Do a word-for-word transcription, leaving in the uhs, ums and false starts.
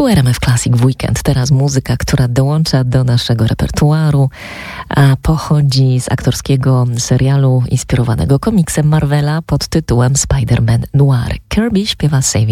Tu R M F Classic w weekend. Teraz muzyka, która dołącza do naszego repertuaru, a pochodzi z aktorskiego serialu inspirowanego komiksem Marvela pod tytułem Spider-Man Noir. Kirby śpiewa Saving